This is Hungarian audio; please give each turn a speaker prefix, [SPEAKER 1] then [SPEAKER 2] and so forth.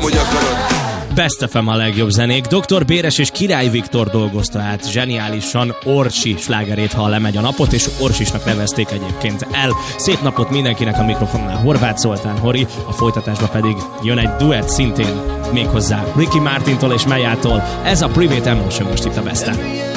[SPEAKER 1] tudom, hogy akarod.
[SPEAKER 2] Best FM a legjobb zenék. Dr. Béres és Király Viktor dolgozta át zseniálisan Orsi slágerét, ha lemegy a napot, és Orsisnak nevezték egyébként el. Szép napot mindenkinek, a mikrofonnál Horváth Zoltán Hori, a folytatásba pedig jön egy duett szintén, méghozzá Ricky Martintól és Mejától. Ez a Private Emotion most itt a Best FM.